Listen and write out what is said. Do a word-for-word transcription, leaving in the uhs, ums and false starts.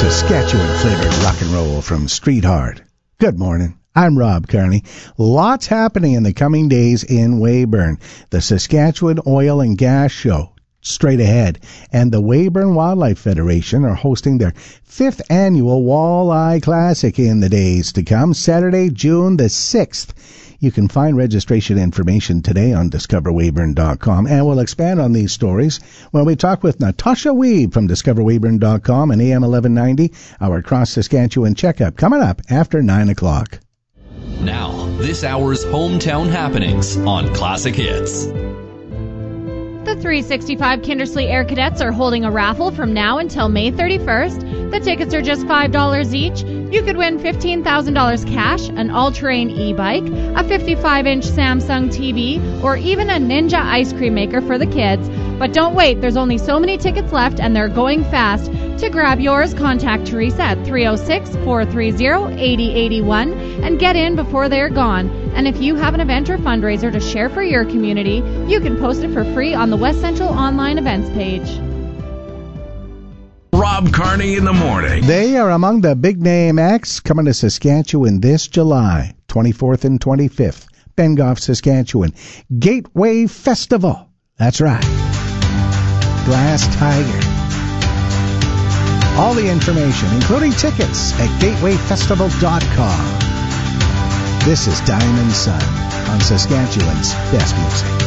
Saskatchewan-flavored rock and roll from Street Heart. Good morning. I'm Rob Carney. Lots happening in the coming days in Weyburn. The Saskatchewan Oil and Gas Show, straight ahead, and the Weyburn Wildlife Federation are hosting their fifth annual Walleye Classic in the days to come, Saturday, June the sixth. You can find registration information today on discover weyburn dot com, and we'll expand on these stories when we talk with Natasha Weeb from discover weyburn dot com and A M eleven ninety, our Cross Saskatchewan checkup, coming up after nine o'clock. Now, this hour's hometown happenings on Classic Hits. The three sixty-five Kindersley Air Cadets are holding a raffle from now until May thirty-first. The tickets are just five dollars each. You could win fifteen thousand dollars cash, an all-terrain e-bike, a fifty-five inch Samsung T V, or even a Ninja ice cream maker for the kids. But don't wait, there's only so many tickets left and they're going fast. To grab yours, contact Teresa at three oh six, four three oh, eight oh eight one and get in before they're gone. And if you have an event or fundraiser to share for your community, you can post it for free on the West Central online events page. Rob Carney in the morning. They are among the big name acts coming to Saskatchewan this July, twenty-fourth and twenty-fifth. Bengoff, Saskatchewan. Gateway Festival. That's right. Glass Tiger. All the information, including tickets, at gateway festival dot com. This is Diamond Sun on Saskatchewan's best music.